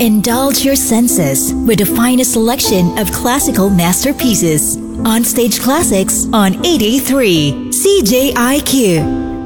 Indulge your senses with the finest selection of classical masterpieces. On Stage Classics on 883 CJIQ.